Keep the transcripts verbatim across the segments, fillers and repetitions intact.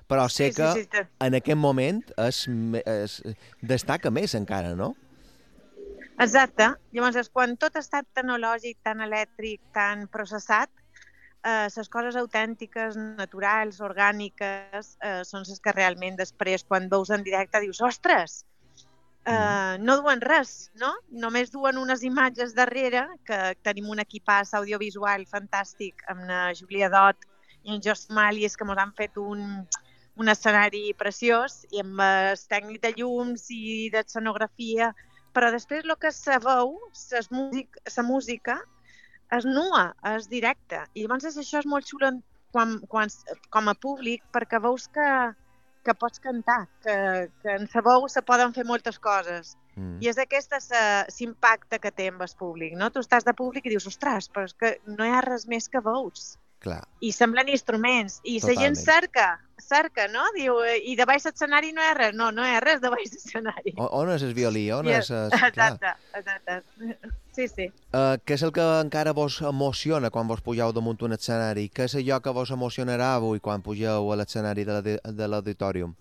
però sé Sí, que sí, sí, sí. en aquest moment es, es destaca més encara, no? Exacte. Llavors, quan tot està tecnològic, tan elèctric, tan processat, les eh, coses autèntiques, naturals, orgàniques, eh, són les que realment després, quan veus en directe, dius, ostres, eh, mm. no duen res, no? Només duen unes imatges darrere, que tenim un equipàs audiovisual fantàstic amb la Julia Dot i en Josh Malies, que ens han fet un, un escenari preciós, i amb el tècnic de llums i d'escenografia, però després el que se veu, la música, és nua, és directa. I llavors això és molt xulo quan, quan, com a públic, perquè veus que, que pots cantar, que, que en sa veu se poden fer moltes coses. Mm. I és aquest l'impacte que té amb el públic, no? Tu estàs de públic i dius, ostres, però és que no hi ha res més que veus. Clar. I semblen instruments. I la gent cerca, cerca, no? Diu, i de baix l'escenari no hi ha res. No, no hi ha res de baix l'escenari. On és el violí? On és el... Exacte, exacte. Sí, sí. Uh, què és el que encara vos emociona quan vos pugeu damunt un escenari? Què és allò que vos emocionarà avui quan pugeu a l'escenari de l'auditorium?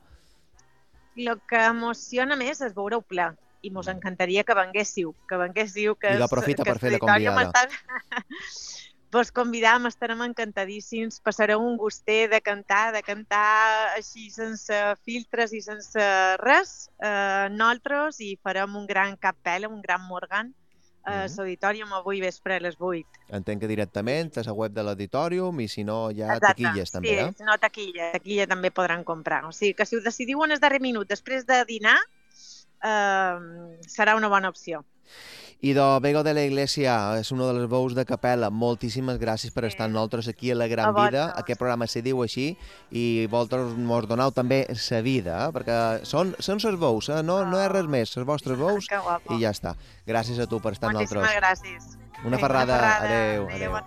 El que emociona més és veure-ho ple. I mos encantaria que venguéssiu, que venguéssiu, que I l'aprofita per fer de convidada. Està... Vos convidam, estarem encantadíssims, passareu un gustet de cantar, de cantar així sense filtres i sense res, eh, nosaltres, i farem un gran capella, un gran Morgan, a mm-hmm. l'auditorium avui vespre a les vuit. Entenc que directament a la web de l'auditorium, i si no hi ha Exacte. taquilles també, sí, eh? Si no, taquilla, taquilla també podran comprar. O sigui que si ho decidiu en el darrer minut, després de dinar, eh, serà una bona opció. I do Bego de la Iglesia és una de les veus de capella. Moltíssimes gràcies per sí. estar amb nosaltres aquí a La Gran a Vida. Vosaltres. Aquest programa se diu així i vosaltres mos doneu també la vida, eh? Perquè són, són les veus, eh? no, no hi ha res més, les vostres veus i ja està. Gràcies a tu per estar amb nosaltres. Moltíssimes gràcies. Una ferrada. Una ferrada. Adéu. Adéu. Adéu.